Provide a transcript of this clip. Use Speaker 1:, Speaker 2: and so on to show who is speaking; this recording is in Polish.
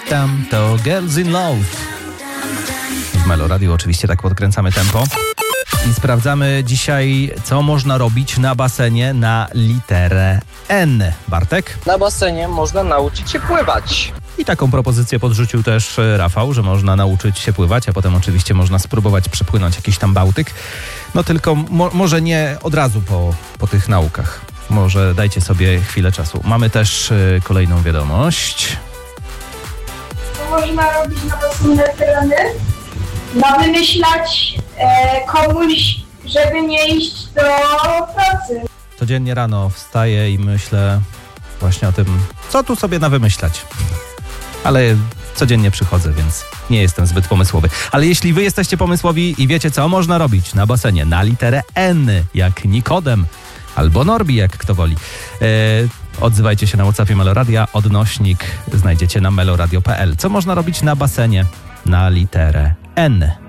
Speaker 1: tam to Girls in Love. W Melo Radio oczywiście tak podkręcamy tempo. I sprawdzamy dzisiaj, co można robić na basenie na literę N. Bartek?
Speaker 2: Na basenie można nauczyć się pływać.
Speaker 1: I taką propozycję podrzucił też Rafał, że można nauczyć się pływać, a potem oczywiście można spróbować przepłynąć jakiś tam Bałtyk. No tylko może nie od razu po tych naukach. Może dajcie sobie chwilę czasu. Mamy też kolejną wiadomość.
Speaker 3: Co można robić na basenie tereny? Wymyślać komuś, żeby nie iść do pracy.
Speaker 1: Codziennie rano wstaję i myślę właśnie o tym, co tu sobie nawymyślać. Ale codziennie przychodzę, więc nie jestem zbyt pomysłowy. Ale jeśli wy jesteście pomysłowi i wiecie, co można robić na basenie na literę N, jak Nikodem albo Norbi, jak kto woli, odzywajcie się na WhatsAppie Meloradia, odnośnik znajdziecie na meloradio.pl. Co można robić na basenie na literę N?